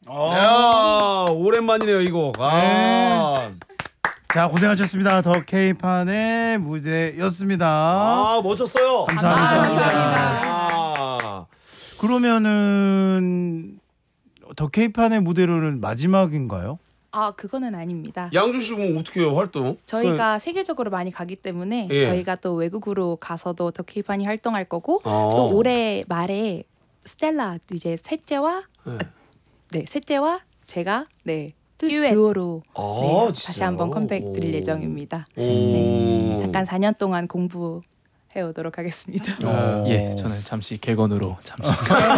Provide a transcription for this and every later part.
야, 오랜만이네요 이거. 자, 고생하셨습니다. 더 K판의 무대였습니다. 멋졌어요. 감사합니다. 그러면은 더 K판의 무대로는 마지막인가요? 그거는 아닙니다. 양준 씨 뭐 어떻게 해요 활동? 저희가 세계적으로 많이 가기 때문에 예. 저희가 또 외국으로 가서도 더 K판이 활동할 거고 또 올해 말에 스텔라 이제 셋째와 셋째와 제가 듀오로 다시 한번 컴백 드릴 예정입니다. 네, 잠깐 4년 동안 공부해 오도록 하겠습니다. 예, 저는 잠시 객원으로 잠시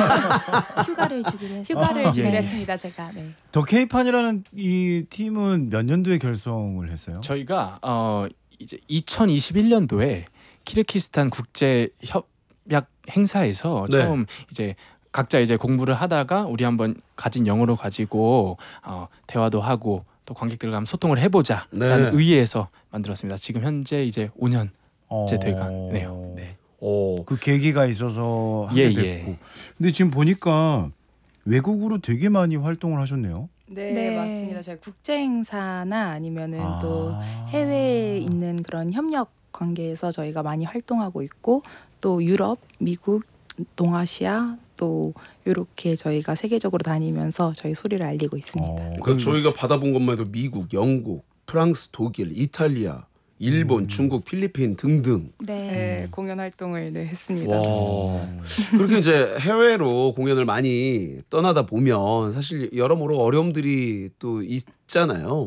휴가를 주기로 했습니다. 제가. 더 K판이라는 이 팀은 몇 년도에 결성을 했어요? 저희가 이제 2021년도에 키르기스탄 국제 협약 행사에서 처음 이제 각자 이제 공부를 하다가 우리 한번 가진 영어로 가지고 대화도 하고 또 관객들과 한번 소통을 해보자라는 의의에서 만들었습니다. 지금 현재 이제 5년째 돼가네요. 네. 그 계기가 있어서 하게 됐고. 근데 지금 보니까 외국으로 되게 많이 활동을 하셨네요. 네, 맞습니다. 저희 국제 행사나 아니면은 또 해외에 있는 그런 협력 관계에서 저희가 많이 활동하고 있고 또 유럽, 미국, 동아시아 또 이렇게 저희가 세계적으로 다니면서 저희 소리를 알리고 있습니다. 그러니까 저희가 받아본 것만 해도 미국, 영국, 프랑스, 독일, 이탈리아, 일본, 중국, 필리핀 등등. 네, 공연 활동을 했습니다. 그렇게 이제 해외로 공연을 많이 떠나다 보면 사실 여러모로 어려움들이 또 있잖아요.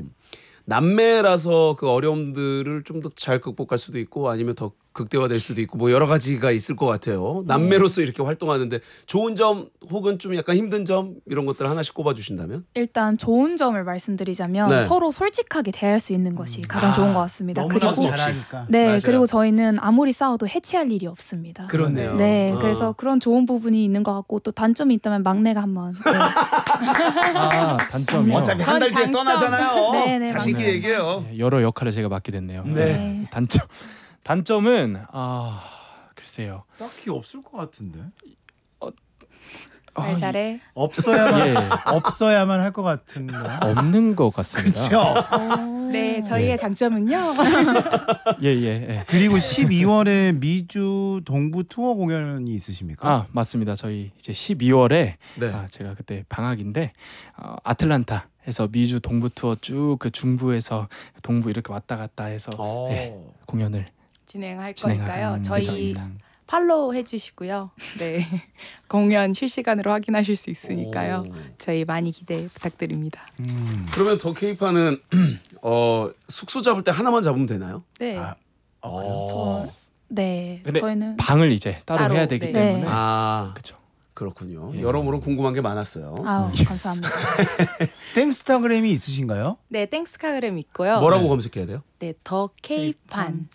남매라서 그 어려움들을 좀 더 잘 극복할 수도 있고 아니면 더 극대화될 수도 있고 뭐 여러 가지가 있을 것 같아요. 남매로서 이렇게 활동하는데 좋은 점 혹은 좀 약간 힘든 점 이런 것들 하나씩 꼽아주신다면? 일단 좋은 점을 말씀드리자면 서로 솔직하게 대할 수 있는 것이 가장 좋은 것 같습니다. 너무나 잘하니까. 네, 맞아요. 그리고 저희는 아무리 싸워도 해치할 일이 없습니다. 그렇네요. 네, 그래서 그런 좋은 부분이 있는 것 같고 또 단점이 있다면 막내가 한번. 단점이요. 어차피 한 달 뒤에 떠나잖아요. 네네, 자신 있게 얘기해요. 여러 역할을 제가 맡게 됐네요. 단점은 글쎄요. 딱히 없을 것 같은데. 잘해. 없어야만 할 것 같은데. 없는 것 같습니다. 그렇죠. 네, 저희의 장점은요. 예. 그리고 12월에 미주 동부 투어 공연이 있으십니까? 맞습니다. 저희 이제 12월에 제가 그때 방학인데 아틀란타에서 미주 동부 투어 쭉 그 중부에서 동부 이렇게 왔다 갔다 해서 공연을 진행할 거니까요. 저희 예정입니다. 팔로우 해주시고요. 네, 공연 실시간으로 확인하실 수 있으니까요. 저희 많이 기대 부탁드립니다. 그러면 더 K판은 숙소 잡을 때 하나만 잡으면 되나요? 네. 네, 근데 저희는 방을 이제 따로 해야 되기 네. 때문에 그렇죠. 그렇군요. 여러모로 궁금한 게 많았어요. 감사합니다. 땡스타그램이 있으신가요? 네, 땡스카그램 있고요. 뭐라고 검색해야 돼요? 네, 더 K판.